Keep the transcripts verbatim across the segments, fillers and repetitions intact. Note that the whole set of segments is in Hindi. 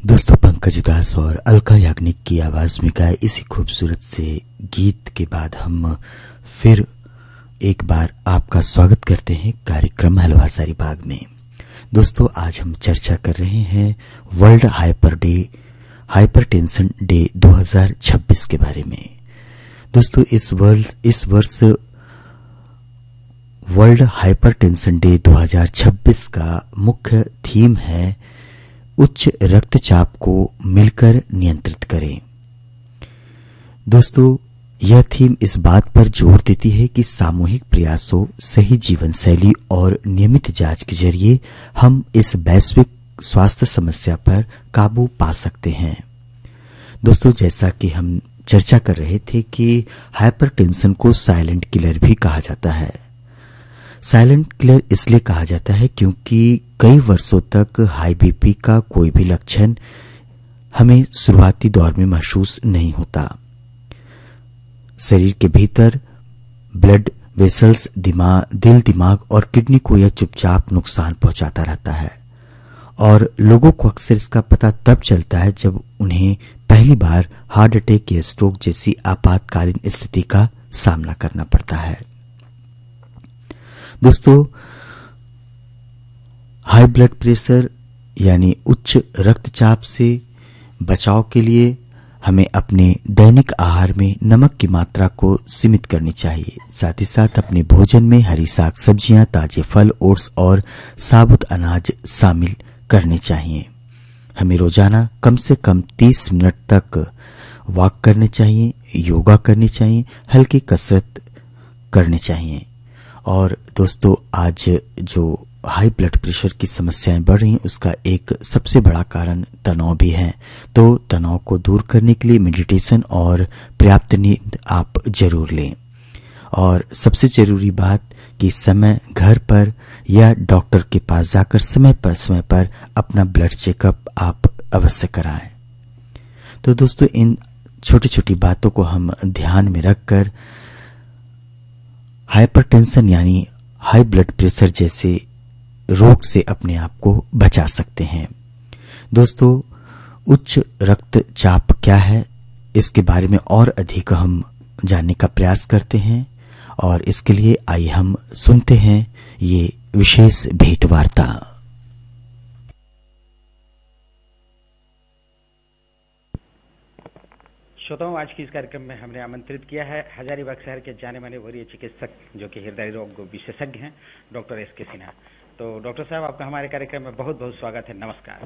दोस्तों, पंकज उदास और अलका याग्निक की आवाज में गाए इसी खूबसूरत से गीत के बाद हम फिर एक बार आपका स्वागत करते हैं कार्यक्रम हेलो हजारी बाग में। दोस्तों, आज हम चर्चा कर रहे हैं world hyper day hypertension day दो हज़ार छब्बीस के बारे में। दोस्तों, इस वर्ल्ड इस वर्ष वर्ल्ड हाइपरटेंशन डे दो हज़ार छब्बीस का मुख्य थीम है उच्च रक्तचाप को मिलकर नियंत्रित करें। दोस्तों, यह थीम इस बात पर जोर देती है कि सामूहिक प्रयासों, सही जीवन शैली और नियमित जांच के जरिए हम इस वैश्विक स्वास्थ्य समस्या पर काबू पा सकते हैं। दोस्तों, जैसा कि हम चर्चा कर रहे थे कि हाइपरटेंशन को साइलेंट किलर भी कहा जाता है। साइलेंट किलर इसलिए कहा जाता है क्योंकि कई वर्षों तक हाई बीपी का कोई भी लक्षण हमें शुरुआती दौर में महसूस नहीं होता। शरीर के भीतर ब्लड वेसल्स दिमाग दिल दिमाग और किडनी को यह चुपचाप नुकसान पहुंचाता रहता है और लोगों को अक्सर इसका पता तब चलता है जब उन्हें पहली बार हार्ट अटैक या स्ट्रोक जैसी आपातकालीन स्थिति का सामना करना पड़ता है। दोस्तों, हाई ब्लड प्रेशर यानी उच्च रक्तचाप से बचाव के लिए हमें अपने दैनिक आहार में नमक की मात्रा को सीमित करनी चाहिए। साथ ही साथ अपने भोजन में हरी साग सब्जियां, ताजे फल, ओट्स और साबुत अनाज शामिल करने चाहिए। हमें रोजाना कम से कम तीस मिनट तक वॉक करने चाहिए, योगा करनी चाहिए, हल्की कसरत करनी चाहिए। और दोस्तों, आज जो हाई ब्लड प्रेशर की समस्याएं बढ़ रही हैं उसका एक सबसे बड़ा कारण तनाव भी है। तो तनाव को दूर करने के लिए मेडिटेशन और पर्याप्त नींद आप जरूर लें। और सबसे जरूरी बात कि समय घर पर या डॉक्टर के पास जाकर समय पर समय पर अपना ब्लड चेकअप आप अवश्य कराएं। तो दोस्तों, इन छोटी छोटी बातों को हम ध्यान में रखकर हाइपरटेंशन यानी हाई ब्लड प्रेशर जैसे रोग से अपने आप को बचा सकते हैं। दोस्तों, उच्च रक्तचाप क्या है, इसके बारे में और अधिक हम जानने का प्रयास करते हैं और इसके लिए आइए हम सुनते हैं ये विशेष भेंट वार्ता। श्रोताओं, आज की इस कार्यक्रम में हमने आमंत्रित किया है हजारीबाग शहर के जाने माने वरीय चिकित्सक जो कि हृदय रोग विशेषज्ञ हैं, डॉक्टर एस के सिन्हा। तो डॉक्टर साहब, आपका हमारे कार्यक्रम में बहुत बहुत स्वागत है। नमस्कार।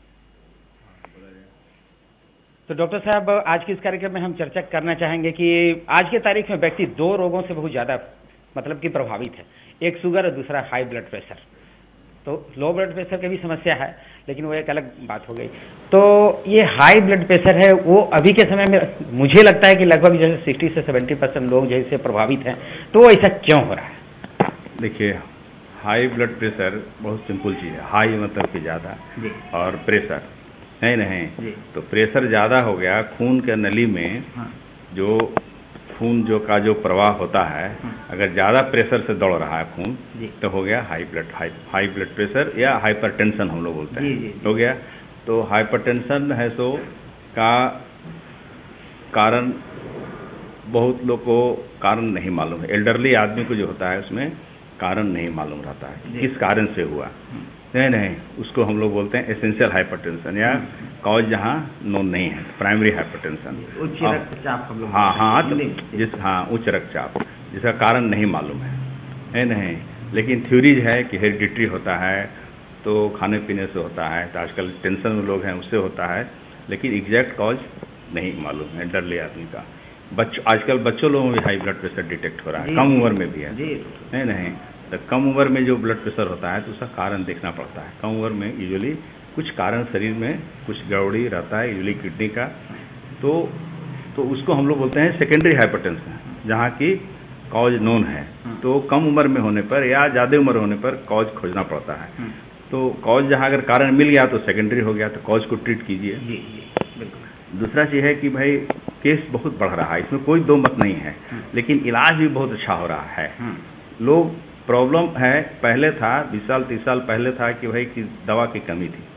तो डॉक्टर साहब, आज के इस कार्यक्रम में हम चर्चा करना चाहेंगे कि आज के तारीख में व्यक्ति दो रोगों से बहुत ज्यादा मतलब कि प्रभावित है, एक शुगर और दूसरा हाई ब्लड प्रेशर। तो लो ब्लड प्रेशर की भी समस्या है, लेकिन वो एक अलग बात हो गई। तो ये हाई ब्लड प्रेशर है, वो अभी के समय में मुझे लगता है कि लगभग जैसे साठ से सत्तर परसेंट लोग जैसे प्रभावित हैं। तो ऐसा क्यों हो रहा है? देखिए, हाई ब्लड प्रेशर बहुत सिंपल चीज़ है। हाई मतलब कि ज़्यादा और प्रेशर नहीं नहीं तो प्रेशर ज़्यादा हो गया, खून के नली में जो खून जो का जो प्रवाह होता है, अगर ज़्यादा प्रेशर से दौड़ रहा है खून तो हो गया high blood high high blood pressure या हाइपरटेंशन हम लोग बोलते हैं, हो गया। तो हाइपरटेंशन है सो का कारण बहुत लोग को कारण नहीं मालूम है। एल्डरली आदमी को जो होता है उसमें कारण नहीं मालूम रहता है किस कारण से हुआ। नहीं नहीं उसको हम लोग बोलते हैं एसेंशियल हाइपरटेंशन या कॉज जहाँ नोन नहीं है, प्राइमरी हाइपरटेंशन। उच्च रक्तचाप हम लोग हाँ हाँ तो जिस हाँ उच्च रक्तचाप जिसका कारण नहीं मालूम है। नहीं नहीं लेकिन थ्योरीज है कि हेरिडिटरी होता है, तो खाने पीने से होता है, तो आजकल टेंशन में लोग हैं उससे होता है, लेकिन एग्जैक्ट कॉज नहीं मालूम है एल्डरली आदमी का। बच्चों आजकल बच्चों लोगों में भी हाई ब्लड प्रेशर डिटेक्ट हो रहा है, कम उम्र में भी है। नहीं नहीं तो कम उम्र में जो ब्लड प्रेशर होता है तो उसका कारण देखना पड़ता है। कम उम्र में यूजुअली कुछ कारण शरीर में कुछ गड़बड़ी रहता है, यूजुअली किडनी का, तो तो उसको हम लोग बोलते हैं सेकेंडरी हाइपरटेंशन, जहाँ की कॉज नोन है। तो कम उम्र में होने पर या ज़्यादा उम्र होने पर कॉज खोजना पड़ता है। तो कॉज जहाँ अगर कारण मिल गया तो सेकेंडरी हो गया, तो कॉज को ट्रीट कीजिए। दूसरा चीज़ है कि भाई केस बहुत बढ़ रहा है, इसमें कोई दो मत नहीं है, लेकिन इलाज भी बहुत अच्छा हो रहा है। लोग प्रॉब्लम है, पहले था बीस साल तीस साल पहले था कि भाई कि दवा की कमी थी,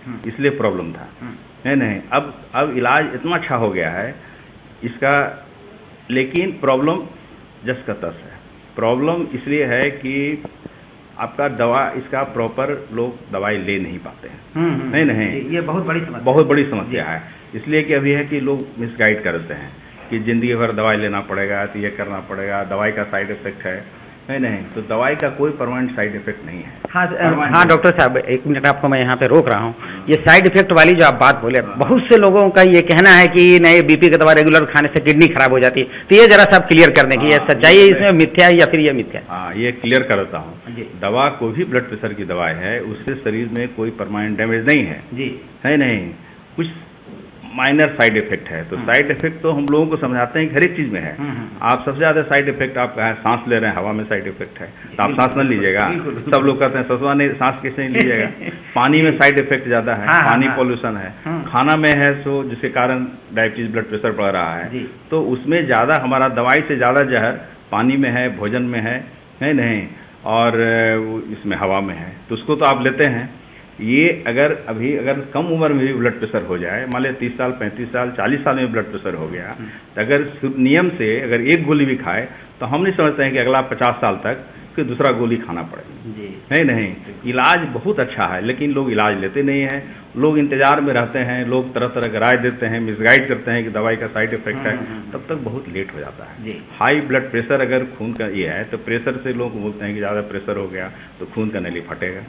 इसलिए प्रॉब्लम था, है नहीं। अब अब इलाज इतना अच्छा हो गया है इसका, लेकिन प्रॉब्लम जस का तस है। प्रॉब्लम इसलिए है कि आपका दवा इसका प्रॉपर लोग दवाई ले नहीं पाते हैं, नहीं नहीं ये बहुत बड़ी समस्या बहुत बड़ी समस्या है। इसलिए कि अभी है कि लोग मिसगाइड करते हैं कि जिंदगी भर दवाई लेना पड़ेगा, तो ये करना पड़ेगा, दवाई का साइड इफेक्ट है, नहीं नहीं। तो दवाई का कोई परमानेंट साइड इफेक्ट नहीं है। हाँ हाँ डॉक्टर साहब, एक मिनट आपको मैं यहाँ पे रोक रहा हूँ। ये साइड इफेक्ट वाली जो आप बात बोले, बहुत से लोगों का ये कहना है कि नहीं बीपी की दवा रेगुलर खाने से किडनी खराब हो जाती है, तो ये जरा सा क्लियर करने की, ये सच्चाई है इसमें, मिथ्या है या फिर ये मिथ्या? हाँ, ये क्लियर करता हूँ। दवा कोई भी ब्लड प्रेशर की दवाई है, उससे शरीर में कोई परमानेंट डैमेज नहीं है जी, है नहीं। कुछ माइनर साइड इफेक्ट है, तो साइड इफेक्ट तो हम लोगों को समझाते हैं कि हर एक चीज में है। आप सबसे ज्यादा साइड इफेक्ट आपका है सांस ले रहे हैं, हवा में साइड इफेक्ट है, तो आप सांस न लीजिएगा। सब लोग कहते हैं ससुआ नहीं, सांस कैसे नहीं लीजिएगा। पानी में साइड इफेक्ट ज्यादा है, पानी पॉल्यूशन है, खाना में है सो जिसके कारण डायबिटीज ब्लड प्रेशर बढ़ रहा है, तो उसमें ज्यादा हमारा दवाई से ज्यादा जहर पानी में है, भोजन में है, है नहीं, और इसमें हवा में है, तो उसको तो आप लेते हैं। ये अगर अभी अगर कम उम्र में भी ब्लड प्रेशर हो जाए, मान लिया तीस साल, पैंतीस साल, चालीस साल में ब्लड प्रेशर हो गया, तो अगर नियम से अगर एक गोली भी खाए तो हम नहीं समझते हैं कि अगला पचास साल तक फिर दूसरा गोली खाना पड़ेगा, नहीं नहीं। इलाज बहुत अच्छा है, लेकिन लोग इलाज लेते नहीं हैं, लोग इंतजार में रहते हैं, लोग तरह तरह की राय देते हैं, मिसगाइड करते हैं कि दवाई का साइड इफेक्ट है, तब तक बहुत लेट हो जाता है। हाई ब्लड प्रेशर अगर खून का ये है, तो प्रेशर से लोग बोलते हैं कि ज्यादा प्रेशर हो गया तो खून का नली फटेगा,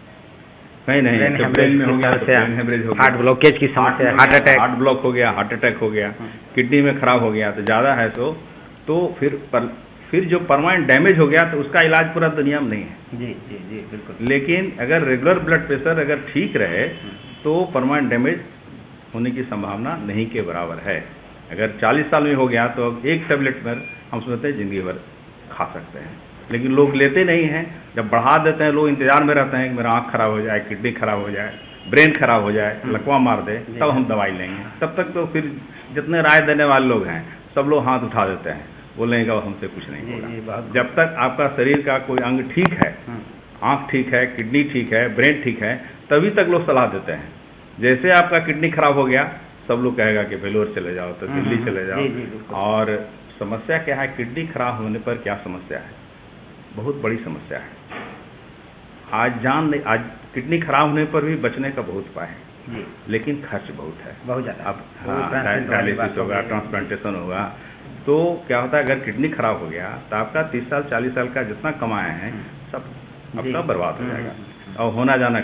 नहीं नहीं, तो ब्रेन में हो गया तो ब्रेन हेमरेज हो गया, हार्ट ब्लॉकेज की समस्या, हार्ट अटैक, हार्ट ब्लॉक हो गया, हार्ट अटैक हो गया, किडनी में खराब हो गया, तो ज्यादा है तो तो फिर पर, फिर जो परमानेंट डैमेज हो गया तो उसका इलाज पूरा दुनिया में नहीं है जी जी जी बिल्कुल। लेकिन अगर रेगुलर ब्लड प्रेशर अगर ठीक रहे तो परमानेंट डैमेज होने की संभावना नहीं के बराबर है। अगर चालीस साल में हो गया तो एक टेबलेट पर हम सोचते हैं जिंदगी भर खा सकते हैं, लेकिन लोग लेते नहीं हैं। जब बढ़ा देते हैं लोग इंतजार में रहते हैं कि मेरा आँख खराब हो जाए, किडनी खराब हो जाए, ब्रेन खराब हो जाए, लकवा मार दे, तब हम दवाई लेंगे। तब तक तो फिर जितने राय देने वाले लोग हैं सब लोग हाथ उठा देते हैं, बोलेंगे कि हमसे कुछ नहीं होगा। जब तक आपका शरीर का कोई अंग ठीक है, आँख ठीक है, किडनी ठीक है, ब्रेन ठीक है, तभी तक लोग सलाह देते हैं। जैसे आपका किडनी खराब हो गया सब लोग कहेगा कि बेलोर चले जाओ, तो दिल्ली चले जाओ। और समस्या क्या है, किडनी खराब होने पर क्या समस्या है, बहुत बड़ी समस्या है। आज जान नहीं, आज किडनी खराब होने पर भी बचने का बहुत उपाय है, लेकिन खर्च बहुत है, बहुत ज्यादा। अब डायलिसिस होगा, ट्रांसप्लांटेशन होगा, तो क्या होता है अगर किडनी खराब हो गया तो आपका तीस साल चालीस साल का जितना कमाए हैं सब आपका बर्बाद हो जाएगा और होना जाना